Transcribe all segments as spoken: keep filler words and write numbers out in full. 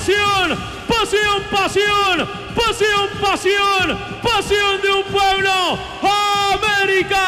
pasión, pasión, pasión, pasión, pasión, pasión de un pueblo, América.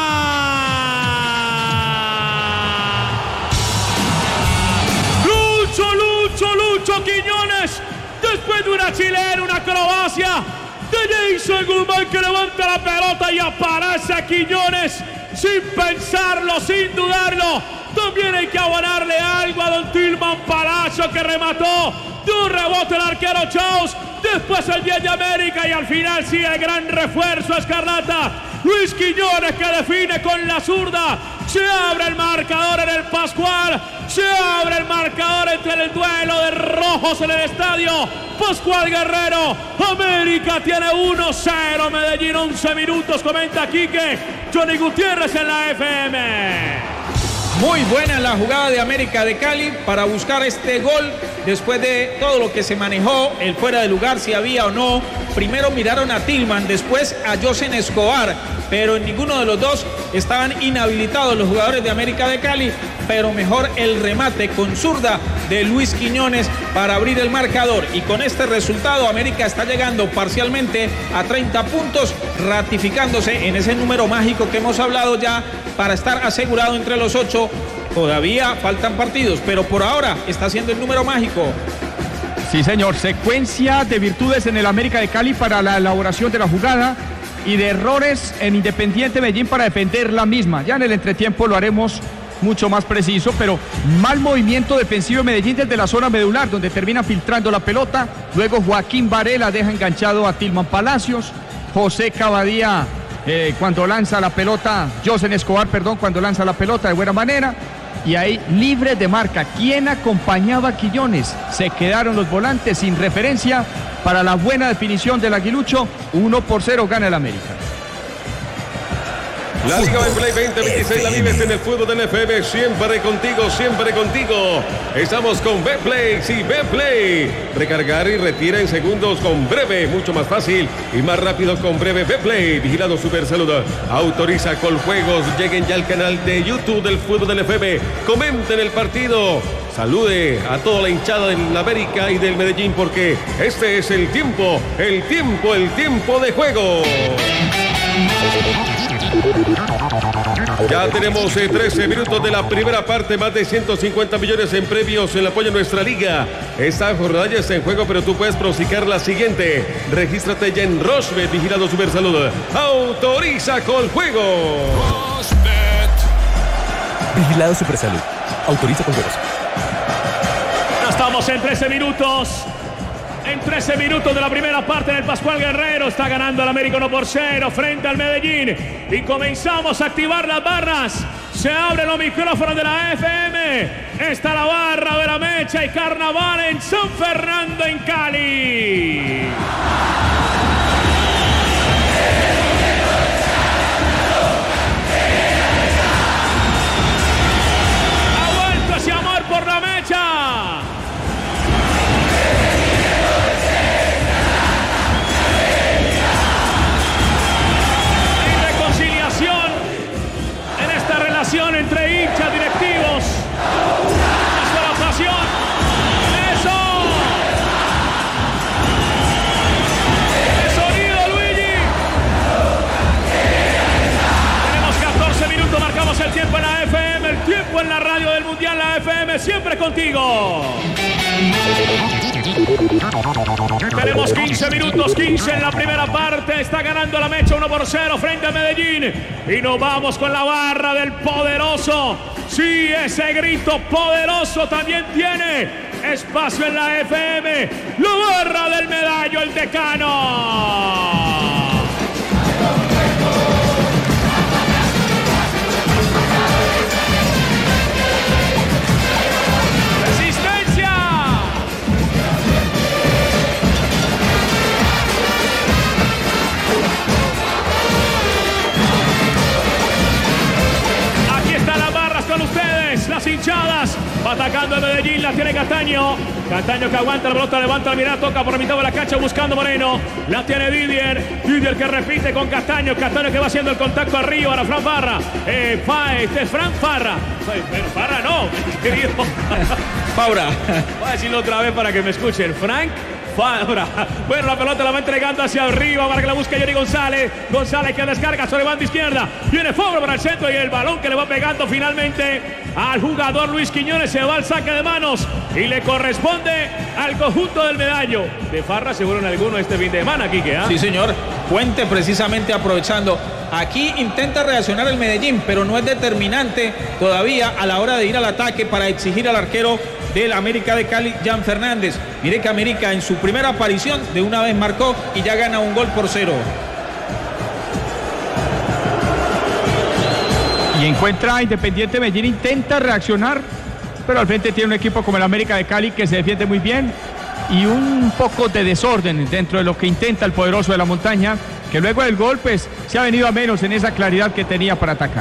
Lucho, Lucho, Lucho Quiñones, después de una chilena, una acrobacia de Jason Guzmán que levanta la pelota y aparece Quiñones sin pensarlo, sin dudarlo. También hay que abonarle algo a don Tilman Palacio que remató de un rebote el arquero Chaus. Después el diez de América y al final sí el gran refuerzo escarlata, Luis Quiñones, que define con la zurda. Se abre el marcador en el Pascual, se abre el marcador entre el duelo de rojos en el estadio Pascual Guerrero. América tiene uno cero, Medellín once minutos, comenta Quique Johnny Gutiérrez en la F M. Muy buena la jugada de América de Cali para buscar este gol después de todo lo que se manejó, el fuera de lugar, si había o no. Primero miraron a Tilman, después a Josen Escobar, pero en ninguno de los dos estaban inhabilitados los jugadores de América de Cali, pero mejor el remate con zurda de Luis Quiñones para abrir el marcador. Y con este resultado América está llegando parcialmente a treinta puntos, ratificándose en ese número mágico que hemos hablado ya para estar asegurado entre los ocho. Todavía faltan partidos, pero por ahora está siendo el número mágico. Sí, señor, secuencia de virtudes en el América de Cali para la elaboración de la jugada y de errores en Independiente Medellín para defender la misma. Ya en el entretiempo lo haremos mucho más preciso, pero mal movimiento defensivo de Medellín desde la zona medular, donde termina filtrando la pelota. Luego Joaquín Varela deja enganchado a Tilman Palacios. José Cavadía eh, cuando lanza la pelota, Josen Escobar, perdón, cuando lanza la pelota de buena manera. Y ahí libre de marca. ¿Quién acompañaba a Quiñones? Se quedaron los volantes sin referencia para la buena definición del aguilucho. uno por cero gana el América. La Liga Betplay veinte veintiséis la vives en el fútbol del F M, siempre contigo, siempre contigo. Estamos con Betplay, sí, Betplay. Recargar y retira en segundos con Breve, mucho más fácil y más rápido con Breve. Betplay, vigilado Super Salud. Autoriza Coljuegos, lleguen ya al canal de YouTube del fútbol del F M. Comenten el partido. Salude a toda la hinchada del América y del Medellín porque este es el tiempo, el tiempo, el tiempo de juego. Ya tenemos eh, trece minutos de la primera parte, más de ciento cincuenta millones en premios en el apoyo a nuestra liga. Esta jornada ya está en juego, pero tú puedes prosicar la siguiente. Regístrate ya en Rochbet, vigilado Super Salud. Autoriza Coljuegos. Vigilado Super Salud. Autoriza Coljuegos. Ya estamos en trece minutos. En trece minutos de la primera parte del Pascual Guerrero está ganando el América uno por cero frente al Medellín y comenzamos a activar las barras. Se abren los micrófonos de la F M. Está la barra de la Mecha y Carnaval en San Fernando, en Cali. Ha vuelto ese amor por la Mecha. Entre hinchas, directivos, una sola pasión. ¡Eso! ¡El sonido, Luigi! Tenemos catorce minutos, marcamos el tiempo en la F M, el tiempo en la radio del Mundial, la F M, siempre contigo. Tenemos quince minutos, quince en la primera parte. Está ganando la Mecha uno por cero frente a Medellín. Y nos vamos con la barra del poderoso. Sí, ese grito poderoso también tiene espacio en la F M. La barra del Medallo, el decano. Ustedes, las hinchadas, va atacando a Medellín, la tiene Cataño. Cataño que aguanta la pelota, levanta la mirada, toca por la mitad de la cancha buscando Moreno. La tiene Didier. Didier que repite con Cataño. Cataño que va haciendo el contacto arriba para Fran Farra. Eh, fa, este es Fran Farra. Pero Farra no, querido. Fabra. Voy a decirlo otra vez para que me escuchen. Frank Fabra. Bueno, la pelota la va entregando hacia arriba para que la busque Johnny González. González que descarga sobre banda izquierda. Viene Fabra para el centro y el balón que le va pegando finalmente al jugador Luis Quiñones. Se va al saque de manos y le corresponde al conjunto del Medallo. De Farra se fueron algunos este fin de semana, Quique. ¿eh? Sí, señor. Puente precisamente aprovechando. Aquí intenta reaccionar el Medellín, pero no es determinante todavía a la hora de ir al ataque para exigir al arquero del América de Cali, Jan Fernández. Mire que América en su primera aparición de una vez marcó y ya gana un gol por cero. Y encuentra Independiente Medellín, intenta reaccionar, pero al frente tiene un equipo como el América de Cali que se defiende muy bien y un poco de desorden dentro de lo que intenta el poderoso de la montaña, que luego del gol pues se ha venido a menos en esa claridad que tenía para atacar.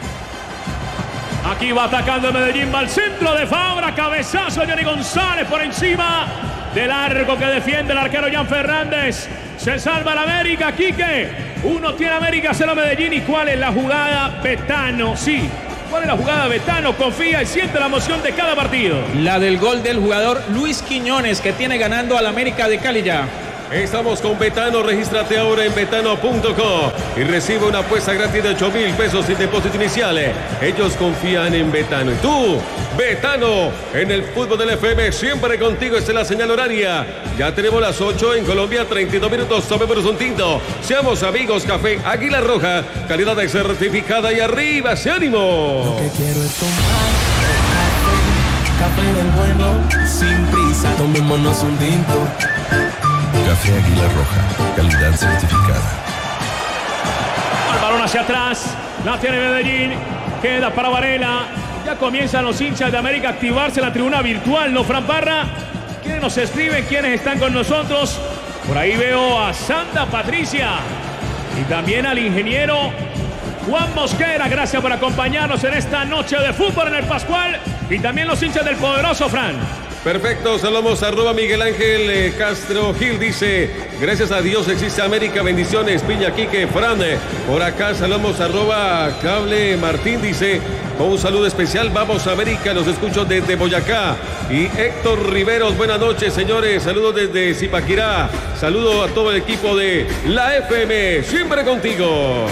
Aquí va atacando el Medellín, va al centro de Fabra, cabezazo Johnny González por encima del arco que defiende el arquero Jan Fernández. Se salva el América, Quique. Uno tiene América, cero Medellín. ¿Y cuál es la jugada? Betano, sí. ¿Cuál es la jugada? Betano confía y siente la emoción de cada partido. La del gol del jugador Luis Quiñones, que tiene ganando al América de Cali ya. Estamos con Betano, regístrate ahora en betano punto com y recibe una apuesta gratis de ocho mil pesos sin depósito inicial. Ellos confían en Betano. Y tú, Betano, en el fútbol del F M, siempre contigo. Esta es la señal horaria. Ya tenemos las ocho en Colombia, treinta y dos minutos. Tomemos un tinto. Seamos amigos, Café Águila Roja, calidad de certificada y arriba, ese ánimo. Lo que quiero es tomar café del bueno, sin prisa. Tomémonos un tinto. Café Águila Roja, calidad certificada. El balón hacia atrás, la tiene Medellín, queda para Varela. Ya comienzan los hinchas de América a activarse en la tribuna virtual, ¿no, Fran Parra? ¿Quiénes nos escriben? ¿Quiénes están con nosotros? Por ahí veo a Santa Patricia y también al ingeniero Juan Mosquera. Gracias por acompañarnos en esta noche de fútbol en el Pascual y también los hinchas del poderoso, Fran. Perfecto, saludamos a arroba Miguel Ángel eh, Castro Gil, dice, gracias a Dios existe América, bendiciones, Piña, Quique, Fran. Por acá saludamos a arroba Cable Martín, dice, con un saludo especial, vamos a América, los escucho desde Boyacá. Y Héctor Riveros, buenas noches, señores, saludos desde Zipaquirá, saludo a todo el equipo de la F M, siempre contigo.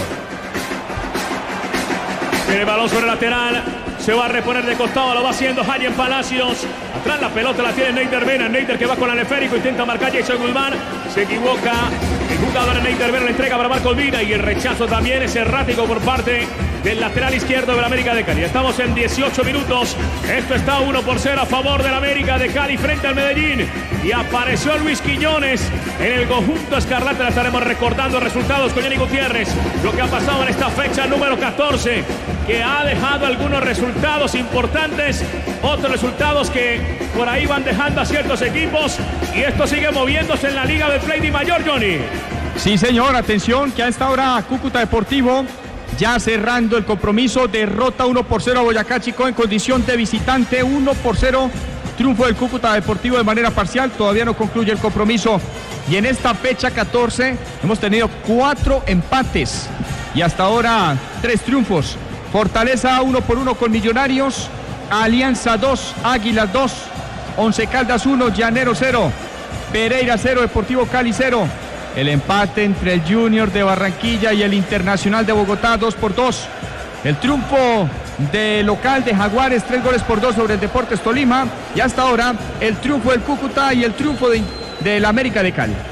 Tiene el balón sobre el lateral. Se va a reponer de costado, lo va haciendo Jayen Palacios. Atrás la pelota la tiene Neider Vena. Neider que va con el esférico, intenta marcar Jason Guzmán. Se equivoca el jugador Neider Vena, la entrega para Marcos Vina. Y el rechazo también es errático por parte del lateral izquierdo del América de Cali. Estamos en dieciocho minutos. Esto está uno por cero a favor del América de Cali frente al Medellín. Y apareció Luis Quiñones en el conjunto escarlata. Le estaremos recordando resultados con Jenny Gutiérrez. Lo que ha pasado en esta fecha número catorce, que ha dejado algunos resultados importantes, otros resultados que por ahí van dejando a ciertos equipos, y esto sigue moviéndose en la Liga de Play de Mayor, Johnny. Sí, señor, atención, que a esta hora Cúcuta Deportivo, ya cerrando el compromiso, derrota uno por cero a Boyacá Chico en condición de visitante, uno por cero, triunfo del Cúcuta Deportivo de manera parcial, todavía no concluye el compromiso. Y en esta fecha catorce hemos tenido cuatro empates y hasta ahora tres triunfos. Fortaleza uno por uno con Millonarios, Alianza dos, Águilas dos, Once Caldas uno, Llanero cero, Pereira cero, Deportivo Cali cero. El empate entre el Junior de Barranquilla y el Internacional de Bogotá dos por dos. El triunfo de local de Jaguares tres goles por dos sobre el Deportes Tolima. Y hasta ahora el triunfo del Cúcuta y el triunfo de, del América de Cali.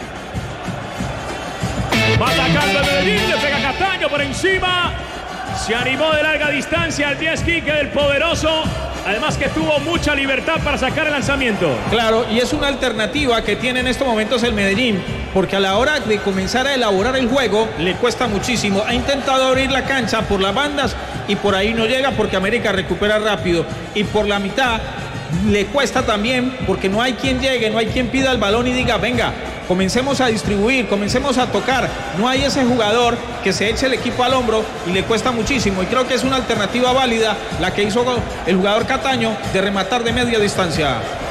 Va atacando el Medellín, le pega Cataño por encima. Se animó de larga distancia el diez Quique del poderoso. Además que tuvo mucha libertad para sacar el lanzamiento. Claro, y es una alternativa que tiene en estos momentos el Medellín, porque a la hora de comenzar a elaborar el juego le cuesta muchísimo. Ha intentado abrir la cancha por las bandas y por ahí no llega porque América recupera rápido. Y por la mitad le cuesta también porque no hay quien llegue, no hay quien pida el balón y diga, venga, comencemos a distribuir, comencemos a tocar. No hay ese jugador que se eche el equipo al hombro y le cuesta muchísimo. Y creo que es una alternativa válida la que hizo el jugador Cataño de rematar de media distancia.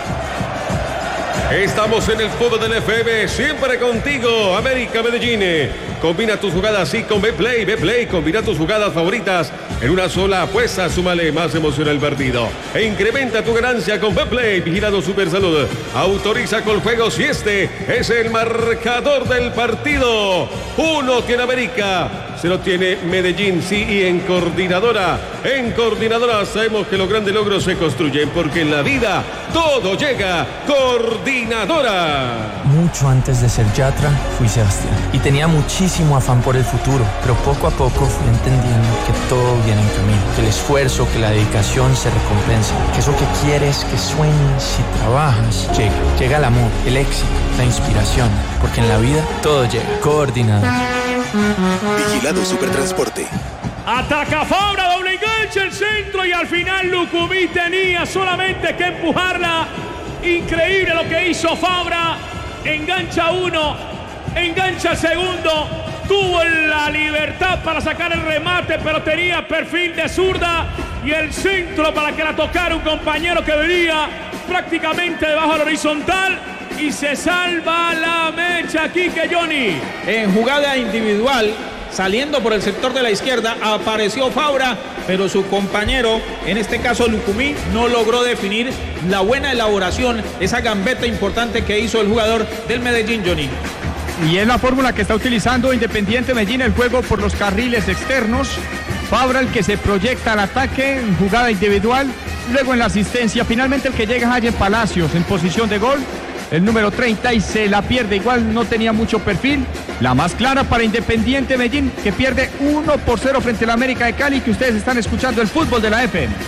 Estamos en el fútbol del F M, siempre contigo, América Medellín. Combina tus jugadas así con Betplay. Betplay, combina tus jugadas favoritas en una sola apuesta. Súmale más emoción al partido e incrementa tu ganancia con Betplay. Vigilado Supersalud. Autoriza con juegos y este es el marcador del partido. Uno tiene América, cero tiene Medellín. Sí, y en coordinadora, en coordinadora sabemos que los grandes logros se construyen porque en la vida todo llega. Coordinadora. Mucho antes de ser Yatra, fui Sebastián. Y tenía muchísimo afán por el futuro. Pero poco a poco fui entendiendo que todo viene en camino. Que el esfuerzo, que la dedicación se recompensa. Que eso que quieres, que sueñes y trabajas, llega. Llega el amor, el éxito, la inspiración. Porque en la vida todo llega. Coordinador. Vigilado Supertransporte. Ataca Fabra, doble enganche el centro y al final Lucumí tenía solamente que empujarla. Increíble lo que hizo Fabra. Engancha uno, engancha el segundo. Tuvo la libertad para sacar el remate, pero tenía perfil de zurda y el centro para que la tocara un compañero que venía prácticamente debajo del horizontal. Y se salva la mecha, Quique Johnny. En jugada individual, saliendo por el sector de la izquierda, apareció Fabra, pero su compañero, en este caso Lucumí, no logró definir la buena elaboración, esa gambeta importante que hizo el jugador del Medellín, Johnny. Y es la fórmula que está utilizando Independiente Medellín, el juego por los carriles externos. Fabra el que se proyecta al ataque en jugada individual, luego en la asistencia. Finalmente el que llega es Hayen Palacios en posición de gol. El número treinta y se la pierde, igual no tenía mucho perfil. La más clara para Independiente Medellín, que pierde uno por cero frente a la América de Cali, que ustedes están escuchando el fútbol de la F M.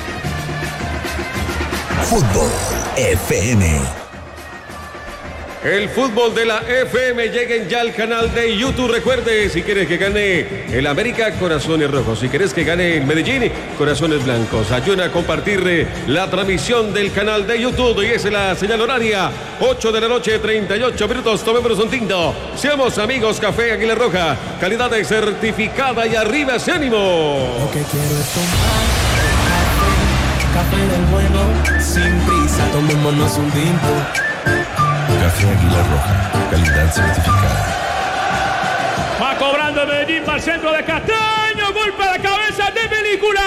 Fútbol F M. El fútbol de la F M, lleguen ya al canal de YouTube. Recuerde, si quieres que gane el América, corazones rojos. Si quieres que gane el Medellín, corazones blancos. Ayuda a compartir la transmisión del canal de YouTube. Y es la señal horaria, ocho de la noche, treinta y ocho minutos. Tomémonos un tinto. Seamos amigos, Café Águila Roja. Calidad certificada y arriba ese ánimo. Lo que quiero es tomar café, café del bueno, sin prisa. Tomémonos un tinto. Café Águila Roja, calidad certificada. Va cobrando el Medellín para el centro de Castaño. Golpe de cabeza de película.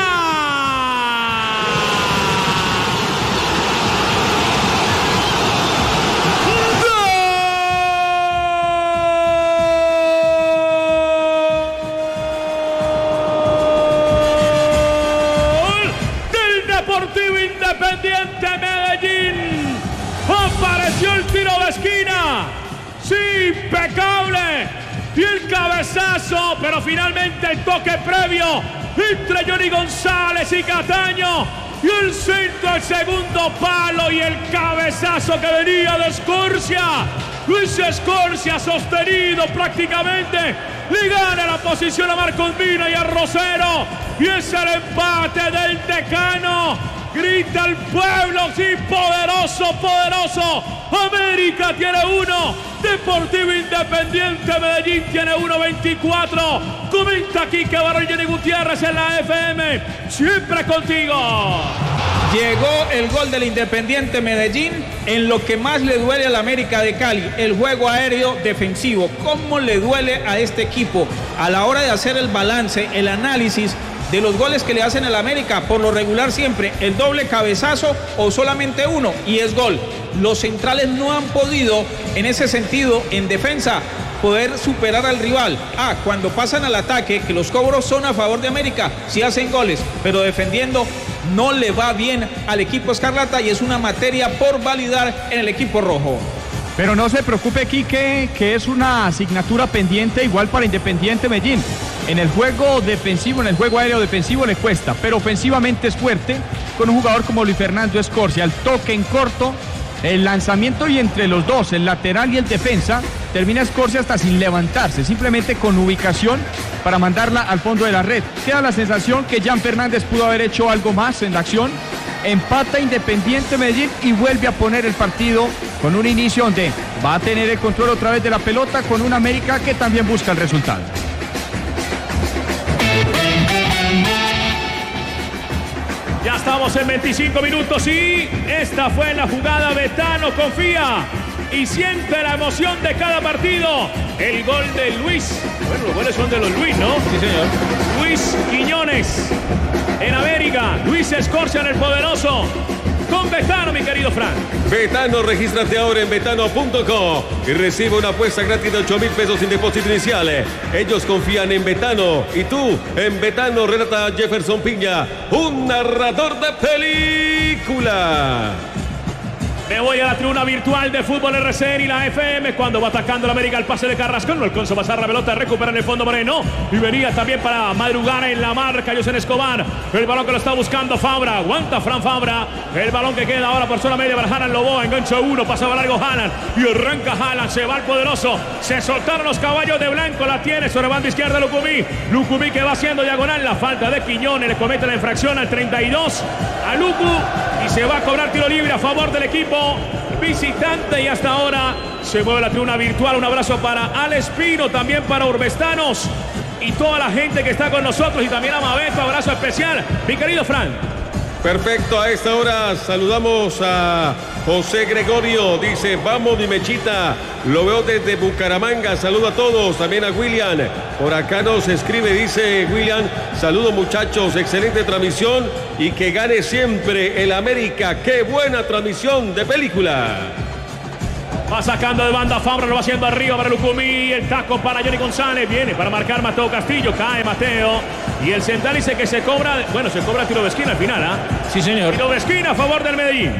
Deportivo Independiente Medellín. Apareció el tiro de esquina. Sí, impecable. Y el cabezazo, pero finalmente el toque previo entre Johnny González y Cataño. Y el centro, el segundo palo y el cabezazo que venía de Escorcia. Luis Escorcia sostenido prácticamente. Le gana la posición a Marcos Mina y a Rosero. Y es el empate del decano. Grita el pueblo, sí, poderoso, poderoso. América tiene uno. Deportivo Independiente Medellín tiene uno veinticuatro. Comenta aquí que Barón Jenny Gutiérrez en la F M. Siempre contigo. Llegó el gol del Independiente Medellín en lo que más le duele a la América de Cali, el juego aéreo defensivo. ¿Cómo le duele a este equipo a la hora de hacer el balance, el análisis de los goles que le hacen al América? Por lo regular siempre el doble cabezazo o solamente uno y es gol. Los centrales no han podido en ese sentido en defensa poder superar al rival. Ah, cuando pasan al ataque, que los cobros son a favor de América, sí hacen goles, pero defendiendo no le va bien al equipo escarlata y es una materia por validar en el equipo rojo. Pero no se preocupe, Quique, que es una asignatura pendiente igual para Independiente Medellín. En el juego defensivo, en el juego aéreo defensivo le cuesta, pero ofensivamente es fuerte con un jugador como Luis Fernando Escorcia. El toque en corto, el lanzamiento y entre los dos, el lateral y el defensa, termina Escorcia hasta sin levantarse, simplemente con ubicación para mandarla al fondo de la red. Queda la sensación que Jan Fernández pudo haber hecho algo más en la acción. Empata Independiente Medellín y vuelve a poner el partido con un inicio donde va a tener el control otra vez de la pelota con un América que también busca el resultado. Ya estamos en veinticinco minutos y esta fue la jugada. Betano confía y siente la emoción de cada partido. El gol de Luis. Bueno, los goles son de los Luis, ¿no? Sí, señor. Luis Quiñones en América. Luis Escorcia en el Poderoso. Con Betano, mi querido Fran. Betano, regístrate ahora en betano punto com y recibe una apuesta gratis de ocho mil pesos sin depósito inicial. Ellos confían en Betano y tú en Betano. Relata Jefferson Piña, un narrador de película. Me voy a la tribuna virtual de Fútbol R C N y la F M cuando va atacando la América. El pase de Carrasco, no alcanzó a pasar la pelota, recupera en el fondo Moreno y venía también para madrugar en la marca José Escobar. El balón que lo está buscando Fabra, aguanta Fran Fabra. El balón que queda ahora por zona media para Haaland Loboa, engancha uno, pasaba largo Haaland y arranca Haaland, se va el Poderoso. Se soltaron los caballos de blanco, la tiene sobre banda izquierda Lucumí. Lucumí que va haciendo diagonal, la falta de Quiñones, le comete la infracción al treinta y dos a Lucu y se va a cobrar tiro libre a favor del equipo visitante. Y hasta ahora se mueve la tribuna virtual. Un abrazo para Alex Pino, también para Urbestanos y toda la gente que está con nosotros, y también a Mabeto, abrazo especial, mi querido Fran. Perfecto, a esta hora saludamos a José Gregorio, dice, vamos mi mechita, lo veo desde Bucaramanga, saludo a todos, también a William, por acá nos escribe, dice William, saludos muchachos, excelente transmisión y que gane siempre el América, qué buena transmisión de película. Va sacando de banda Fabra, lo va haciendo arriba para Lucumí, el taco para Johnny González, viene para marcar Mateo Castillo, cae Mateo, y el central dice que se cobra, bueno, se cobra tiro de esquina al final, ¿ah? ¿eh? Sí, señor. Tiro de esquina a favor del Medellín.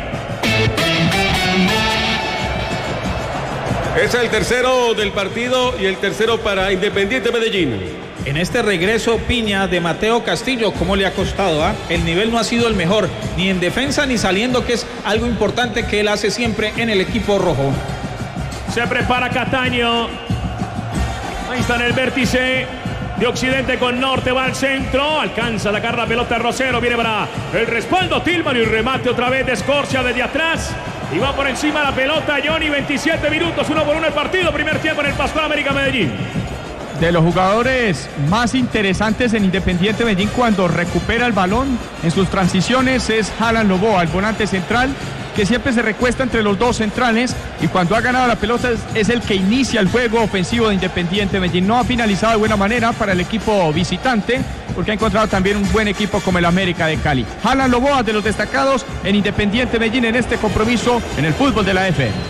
Es el tercero del partido y el tercero para Independiente Medellín. En este regreso, Piña, de Mateo Castillo, ¿cómo le ha costado? ¿ah? El nivel no ha sido el mejor, ni en defensa ni saliendo, que es algo importante que él hace siempre en el equipo rojo. Se prepara Cataño. Ahí está en el vértice de occidente con norte, va al centro, alcanza a sacar la pelota Rosero, viene para el respaldo Tillman y remate otra vez de Escorcia desde atrás. Y va por encima la pelota Johnny, veintisiete minutos, uno por uno el partido, primer tiempo en el Pascual América Medellín. De los jugadores más interesantes en Independiente Medellín cuando recupera el balón en sus transiciones es Haaland Loboa, el volante central, que siempre se recuesta entre los dos centrales y cuando ha ganado la pelota es, es el que inicia el juego ofensivo de Independiente Medellín. No ha finalizado de buena manera para el equipo visitante porque ha encontrado también un buen equipo como el América de Cali. Haaland Loboa, de los destacados en Independiente Medellín en este compromiso en el fútbol de la F M.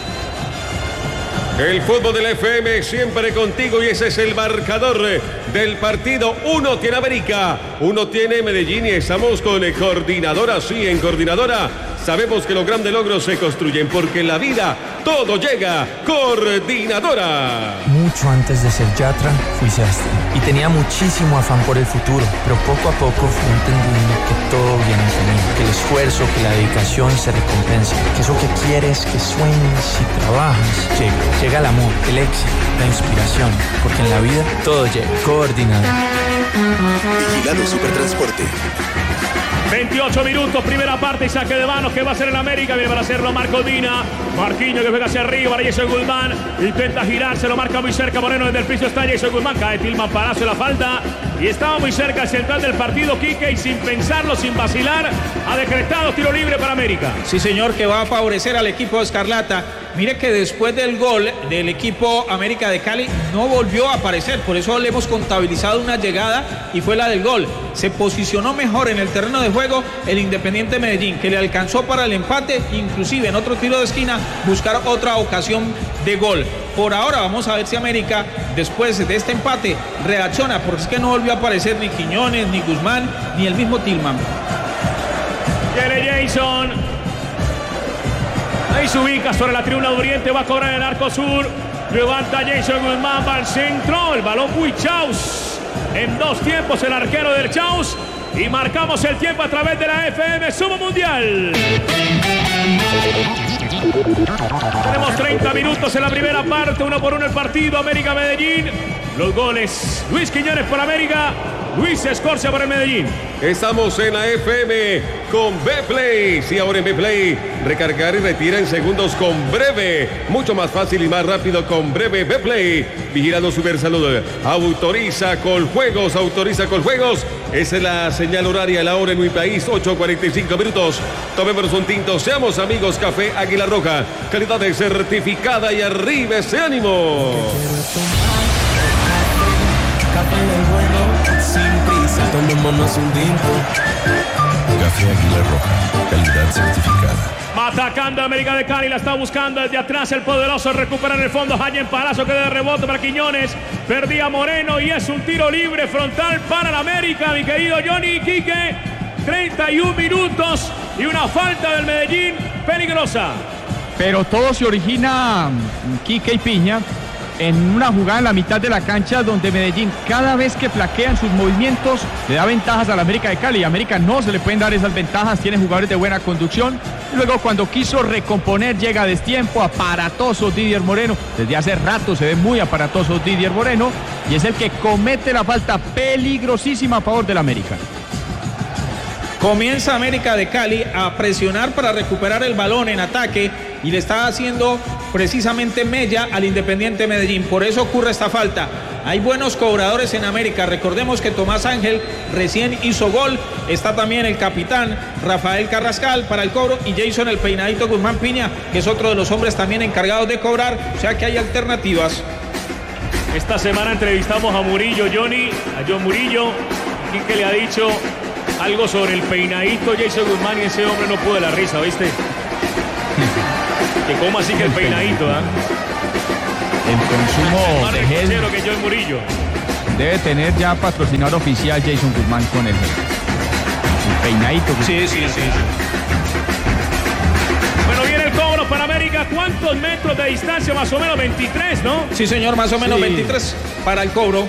El fútbol de la F M siempre contigo y ese es el marcador del partido. Uno tiene América, uno tiene Medellín y estamos con Coordinadora. Sí, en Coordinadora sabemos que los grandes logros se construyen porque en la vida todo llega. Coordinadora. Mucho antes de ser Yatra, fui Sebastián y tenía muchísimo afán por el futuro, pero poco a poco fui entendiendo que todo viene en camino, que el esfuerzo, que la dedicación se recompensa, que eso que quieres, que sueñes y trabajas, llega. Llega el amor, el éxito, la inspiración, porque en la vida todo llega. Coordinador. Vigilado Supertransporte. veintiocho minutos, primera parte y saque de manos que va a hacer el América. Viene para hacerlo Marco Dina. Marquinhos que juega hacia arriba para Jason Guzmán. Intenta girarse, lo marca muy cerca Moreno. Desde el piso está Jason Guzmán. Cae Tillman para hacer la falta. Y estaba muy cerca el central del partido, Quique. Y sin pensarlo, sin vacilar, ha decretado tiro libre para América. Sí, señor, que va a favorecer al equipo Escarlata. Mire que después del gol del equipo América de Cali no volvió a aparecer. Por eso le hemos contabilizado una llegada y fue la del gol. Se posicionó mejor en el terreno de juego el Independiente Medellín, que le alcanzó para el empate, inclusive en otro tiro de esquina buscar otra ocasión de gol. Por ahora vamos a ver si América después de este empate reacciona, porque es que no volvió a aparecer ni Quiñones, ni Guzmán, ni el mismo Tillman. Viene Jason. Ahí se ubica sobre la tribuna de Oriente, va a cobrar el arco sur. Levanta Jason Guzmán, va al centro, el balón muy Chaus. En dos tiempos el arquero del Chaus. Y marcamos el tiempo a través de la F M Sumo Mundial. Tenemos treinta minutos en la primera parte, uno por uno el partido. América Medellín. los goles. Luis Quiñones por América, Luis Escorcia por el Medellín. Estamos en la F M con Betplay. Sí, ahora en Betplay, recargar y retirar en segundos con Breve. Mucho más fácil y más rápido con Breve Betplay. Vigilando Supersalud. Autoriza Coljuegos, autoriza Coljuegos. Esa es la señal horaria, la hora en mi país, ocho cuarenta y cinco minutos. Tomemos un tinto, seamos amigos. Café Águila Roja, calidad de certificada y arriba ese ánimo. Café bueno, sin prisa, tomémonos un tinto. Café Águila Roja, calidad certificada. Atacando América de Cali, la está buscando desde atrás el poderoso, recupera en el fondo Hayen Palazzo, que de rebote para Quiñones, perdía Moreno y es un tiro libre frontal para la América, mi querido Johnny Quique. treinta y un minutos y una falta del Medellín peligrosa. Pero todo se origina, Quique y Piña, en una jugada en la mitad de la cancha donde Medellín, cada vez que flaquean sus movimientos, le da ventajas a la América de Cali. Y a América no se le pueden dar esas ventajas, tiene jugadores de buena conducción. Y luego cuando quiso recomponer, llega a destiempo, aparatoso Didier Moreno. Desde hace rato se ve muy aparatoso Didier Moreno y es el que comete la falta peligrosísima a favor del América. Comienza América de Cali a presionar para recuperar el balón en ataque y le está haciendo precisamente mella al Independiente Medellín. Por eso ocurre esta falta. Hay buenos cobradores en América. Recordemos que Tomás Ángel recién hizo gol. Está también el capitán Rafael Carrascal para el cobro y Jason el Peinadito Guzmán Piña, que es otro de los hombres también encargados de cobrar. O sea que hay alternativas. Esta semana entrevistamos a Murillo, Johnny, a John Murillo, que le ha dicho algo sobre el peinadito Jason Guzmán y ese hombre no pudo de la risa, ¿viste? Que cómo así que el peinadito, ¿ah? El consumo más de gel que John Murillo. debe tener ya patrocinador oficial Jason Guzmán con el gel. El peinadito. Sí, sí, sí. Bueno, viene el cobro para América. ¿Cuántos metros de distancia? Más o menos veintitrés, ¿no? Sí, señor, más o menos sí. veintitrés para el cobro.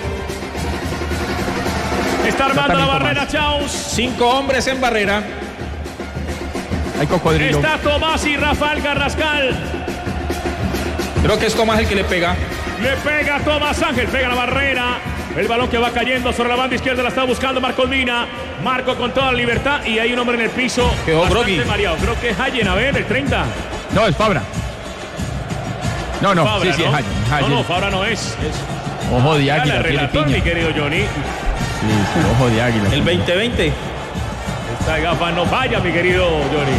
Está armando la barrera, Chaus. Cinco hombres en barrera. Hay cocodrilo. Está Tomás y Rafael Carrascal. Creo que es Tomás el que le pega. Le pega Tomás Ángel, pega la barrera. El balón que va cayendo sobre la banda izquierda, la está buscando Marco Mina. Marco con toda la libertad y hay un hombre en el piso. Quedó bastante mareado. Creo que es Hayen, a ver, el treinta. No, es Fabra. No, no, Fabra, sí, sí, ¿no? es Hayen. No, no, Fabra no es. es... Ojo de águila, ya tiene relator, Piña. mi querido Johnny. Sí, sí, ojo de águila. El veinte veinte. Esta gafa no falla, mi querido Johnny.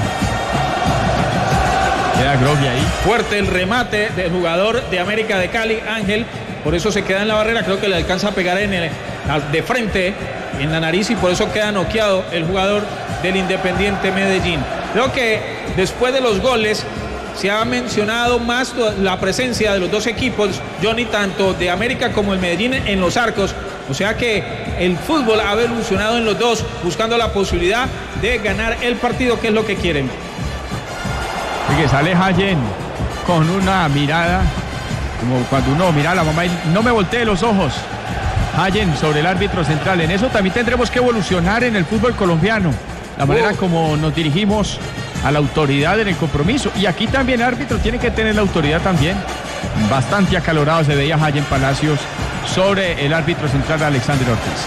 Queda Grogui ahí. Fuerte el remate del jugador de América de Cali, Ángel. Por eso se queda en la barrera. Creo que le alcanza a pegar en el, de frente, en la nariz, y por eso queda noqueado el jugador del Independiente Medellín. Creo que después de los goles se ha mencionado más la presencia de los dos equipos, Johnny, tanto de América como el Medellín en los arcos. O sea que el fútbol ha evolucionado en los dos, buscando la posibilidad de ganar el partido, que es lo que quieren. Y que sale Hayen con una mirada, como cuando uno mira a la mamá y no me voltee los ojos. Hayen sobre el árbitro central. En eso también tendremos que evolucionar en el fútbol colombiano. La manera como nos dirigimos a la autoridad en el compromiso. Y aquí también el árbitro tiene que tener la autoridad también. Bastante acalorado se veía Hayen Palacios sobre el árbitro central Alexander Ortiz.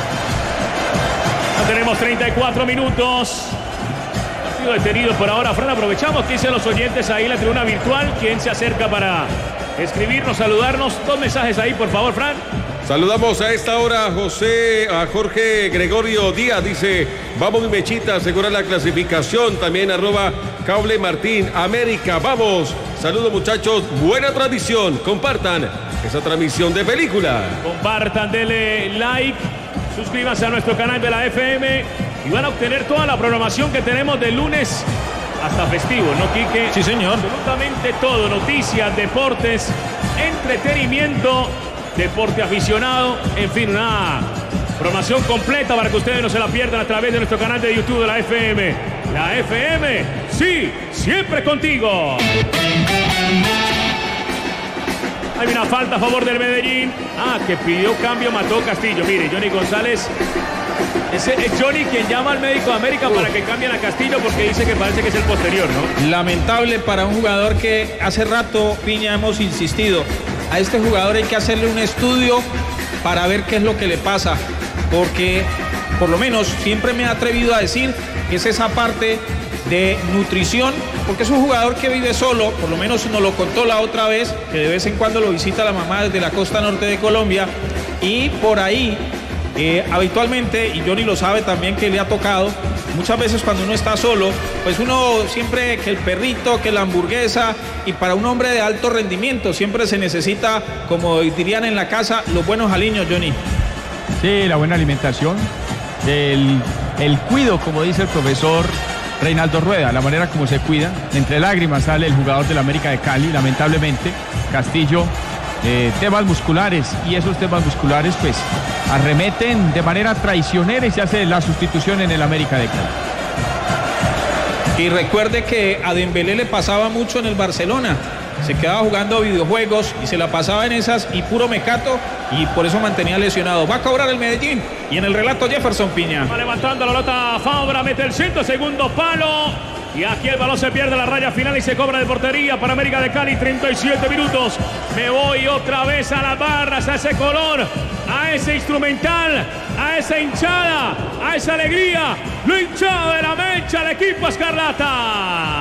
Ya tenemos treinta y cuatro minutos. Partido detenido por ahora. Fran, aprovechamos que dicen los oyentes ahí en la tribuna virtual. ¿Quién se acerca para escribirnos, saludarnos? Dos mensajes ahí, por favor, Fran. Saludamos a esta hora a José, a Jorge Gregorio Díaz, dice, vamos mi mechita, asegurar la clasificación, también arroba Cable Martín, América, vamos. Saludos muchachos, buena transmisión, compartan esa transmisión de película. Compartan, denle like, suscríbanse a nuestro canal de la F M y van a obtener toda la programación que tenemos de lunes hasta festivo, ¿no, Quique? Sí, señor. Absolutamente todo, noticias, deportes, entretenimiento, deporte aficionado, en fin, una programación completa para que ustedes no se la pierdan a través de nuestro canal de YouTube de la F M. La F M, sí, siempre contigo. Hay una falta a favor del Medellín. Ah, que pidió cambio, mató Castillo. Mire, Johnny González, ese es Johnny quien llama al médico de América para que cambien a Castillo porque dice que parece que es el posterior, ¿no? Lamentable para un jugador que hace rato, Piña, hemos insistido. a este jugador hay que hacerle un estudio para ver qué es lo que le pasa, porque por lo menos siempre me he atrevido a decir que es esa parte de nutrición, porque es un jugador que vive solo, por lo menos nos lo contó la otra vez, que de vez en cuando lo visita la mamá desde la costa norte de Colombia, y por ahí eh, habitualmente, y Johnny lo sabe también que le ha tocado, muchas veces cuando uno está solo, pues uno siempre que el perrito, que la hamburguesa, y para un hombre de alto rendimiento siempre se necesita, como dirían en la casa, los buenos aliños, Johnny. Sí, la buena alimentación, el, el cuido, como dice el profesor Reinaldo Rueda, la manera como se cuida. Entre lágrimas sale el jugador del América de Cali, lamentablemente. Castillo, eh, temas musculares, y esos temas musculares pues arremeten de manera traicionera y se hace la sustitución en el América de Cali. Y recuerde que a Dembélé le pasaba mucho en el Barcelona, se quedaba jugando videojuegos y se la pasaba en esas y puro mecato, y por eso mantenía lesionado. Va a cobrar el Medellín, y en el relato Jefferson Piña. Va levantando la pelota Fabra, mete el centro, segundo palo, y aquí el balón se pierde la raya final y se cobra de portería para América de Cali. Treinta y siete minutos. Me voy otra vez a las barras, a ese color, a ese instrumental, a esa hinchada, a esa alegría, lo hinchado de la mecha, el equipo escarlata.